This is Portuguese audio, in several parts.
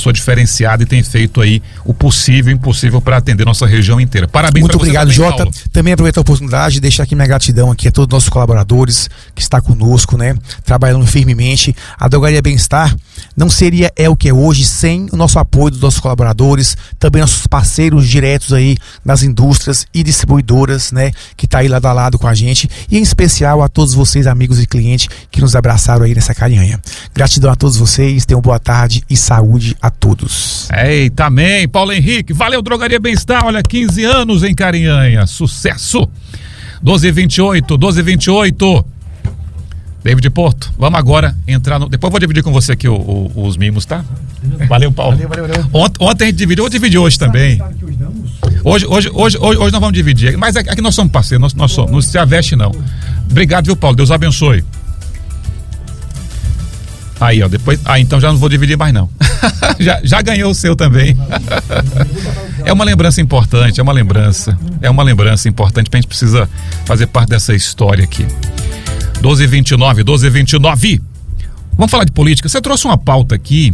pessoa diferenciada e tem feito aí o possível e impossível para atender nossa região inteira. Parabéns. Muito obrigado, também, Jota. Paulo. Também aproveitar a oportunidade de deixar aqui minha gratidão aqui a todos os nossos colaboradores que estão conosco, né? Trabalhando firmemente. A Drogaria Bem-Estar não seria o que é hoje sem o nosso apoio dos nossos colaboradores, também nossos parceiros diretos aí nas indústrias e distribuidoras, né? Que tá aí lado a lado com a gente, e em especial a todos vocês, amigos e clientes, que nos abraçaram aí nessa carinhanha. Gratidão a todos vocês, tenham boa tarde e saúde a todos. Eita, amém, Paulo Henrique, valeu Drogaria Bem-Estar, olha, 15 anos em Carinhanha, sucesso. 12h28, David Porto, vamos agora entrar no... Depois eu vou dividir com você aqui os mimos, tá? Valeu, Paulo. Valeu. Ontem a gente dividiu, eu dividi hoje também. Hoje nós vamos dividir, mas aqui nós somos parceiros, nós somos, não se aveste não. Obrigado, viu, Paulo, Deus abençoe. Aí, ó, depois... então já não vou dividir mais não. já ganhou o seu também. É uma lembrança importante, é uma lembrança importante, a gente precisa fazer parte dessa história aqui. 12h29. Vamos falar de política. Você trouxe uma pauta aqui.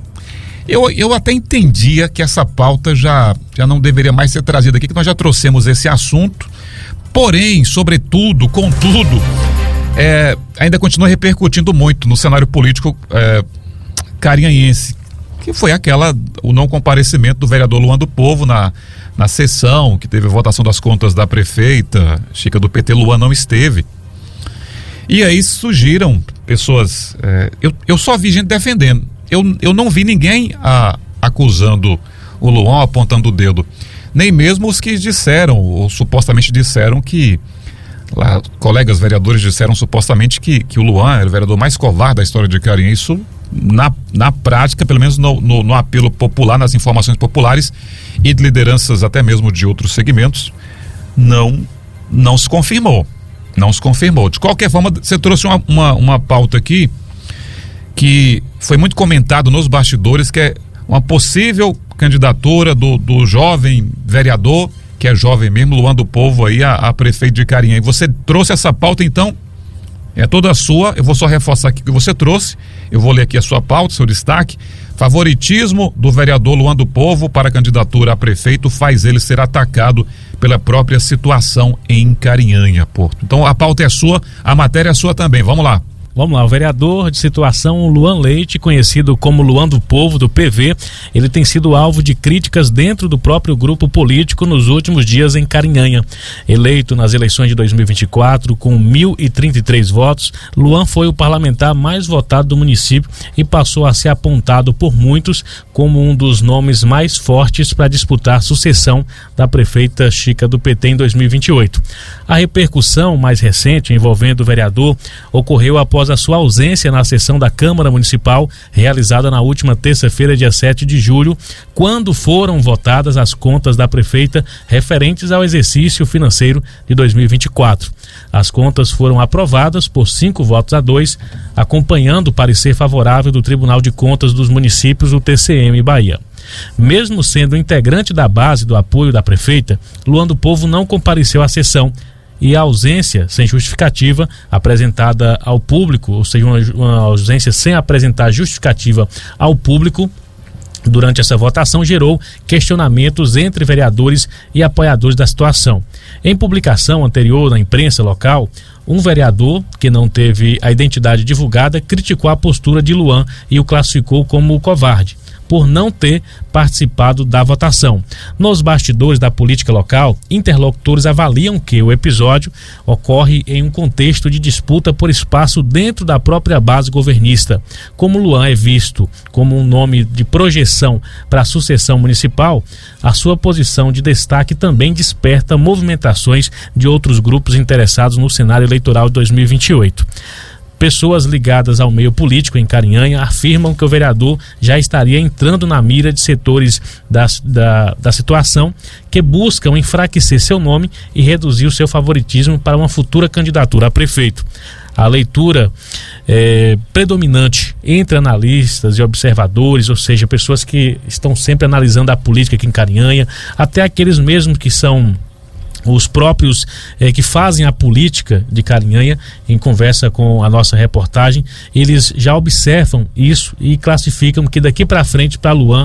Eu até entendia que essa pauta já não deveria mais ser trazida aqui, que nós já trouxemos esse assunto. Porém, sobretudo, contudo, ainda continua repercutindo muito no cenário político carinhanhense, que foi o não comparecimento do vereador Luan do Povo na sessão que teve a votação das contas da prefeita Chica do PT. Luan não esteve. E aí surgiram pessoas, eu só vi gente defendendo, eu não vi ninguém acusando o Luan, apontando o dedo, nem mesmo os que disseram, ou supostamente disseram que, colegas vereadores disseram supostamente que o Luan era o vereador mais covarde da história de Carinha. Isso na prática, pelo menos no apelo popular, nas informações populares e de lideranças até mesmo de outros segmentos, não se confirmou. De qualquer forma, você trouxe uma pauta aqui que foi muito comentado nos bastidores, que é uma possível candidatura do jovem vereador, que é jovem mesmo, Luan do Povo, aí a prefeito de Carinha. E você trouxe essa pauta, então, é toda sua. Eu vou só reforçar aqui o que você trouxe. Eu vou ler aqui a sua pauta, seu destaque. Favoritismo do vereador Luan do Povo para a candidatura a prefeito faz ele ser atacado pela própria situação em Carinhanha, Porto. Então a pauta é sua, a matéria é sua também. Vamos lá. O vereador de situação Luan Leite, conhecido como Luan do Povo, do PV, ele tem sido alvo de críticas dentro do próprio grupo político nos últimos dias em Carinhanha. Eleito nas eleições de 2024 com 1.033 votos, Luan foi o parlamentar mais votado do município e passou a ser apontado por muitos como um dos nomes mais fortes para disputar a sucessão da prefeita Chica do PT em 2028. A repercussão mais recente envolvendo o vereador ocorreu após a sua ausência na sessão da Câmara Municipal, realizada na última terça-feira, dia 7 de julho, quando foram votadas as contas da prefeita referentes ao exercício financeiro de 2024. As contas foram aprovadas por 5-2, acompanhando o parecer favorável do Tribunal de Contas dos Municípios, o TCM Bahia. Mesmo sendo integrante da base do apoio da prefeita, Luan do Povo não compareceu à sessão, e a ausência sem justificativa apresentada ao público, ou seja, uma ausência sem apresentar justificativa ao público durante essa votação, gerou questionamentos entre vereadores e apoiadores da situação. Em publicação anterior na imprensa local, um vereador, que não teve a identidade divulgada, criticou a postura de Luan e o classificou como covarde, por não ter participado da votação. Nos bastidores da política local, interlocutores avaliam que o episódio ocorre em um contexto de disputa por espaço dentro da própria base governista. Como Luan é visto como um nome de projeção para a sucessão municipal, a sua posição de destaque também desperta movimentações de outros grupos interessados no cenário eleitoral de 2028. Pessoas ligadas ao meio político em Carinhanha afirmam que o vereador já estaria entrando na mira de setores da situação que buscam enfraquecer seu nome e reduzir o seu favoritismo para uma futura candidatura a prefeito. A leitura predominante entre analistas e observadores, ou seja, pessoas que estão sempre analisando a política aqui em Carinhanha, até aqueles mesmos que são os próprios que fazem a política de Carinhanha, em conversa com a nossa reportagem, eles já observam isso e classificam que daqui para frente, para Luan,